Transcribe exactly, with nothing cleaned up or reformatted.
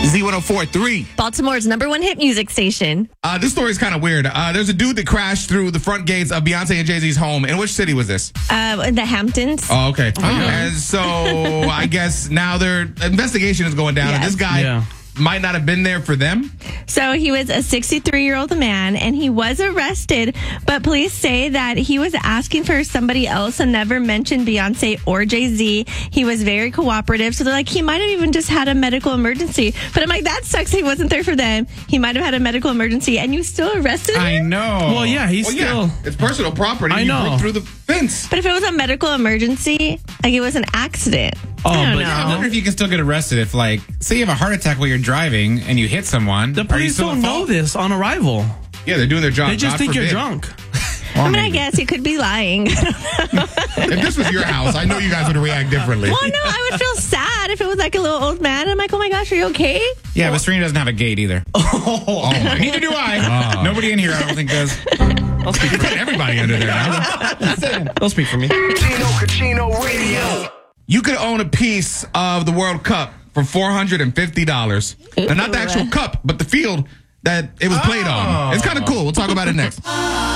Z one oh four point three. Baltimore's number one hit music station. Uh, this story is kind of weird. Uh, there's a dude that crashed through the front gates of Beyonce and Jay-Z's home. In which city was this? Uh, in the Hamptons. Oh, okay. And so I guess now their investigation is going down. Yes. And this guy Yeah. might not have been there for them. So he was a sixty-three-year-old man, and he was arrested, but police say that he was asking for somebody else and never mentioned Beyonce or Jay-Z. He was very cooperative, so they're like, he might have even just had a medical emergency. But I'm like, that sucks he wasn't there for them. He might have had a medical emergency, and you still arrested him? I know. Well, yeah, he's Well, still. yeah, it's personal property. I You know. broke through the fence. But if it was a medical emergency, like it was an accident. Oh, I don't but know. I wonder if you can still get arrested if, like, say you have a heart attack while you're driving and you hit someone. The Are you police still don't at know fault? this on arrival. Yeah, they're doing their job. They just God think you're forbid. drunk. Well, I mean, I maybe. guess he could be lying. If this was your house, I know you guys would react differently. Well, no, I would feel sad if it was like a little old man. I'm like, oh my gosh, are you okay? Yeah, but Serena doesn't have a gate either. Oh, my. Neither do I. Nobody in here, I don't think, does. I'll speak You're for putting everybody under there now. Don't speak for me. Chino Cucino Radio. You could own a piece of the World Cup for four hundred fifty dollars. Now, not the actual cup, but the field that it was played on. It's kind of cool. We'll talk about it next.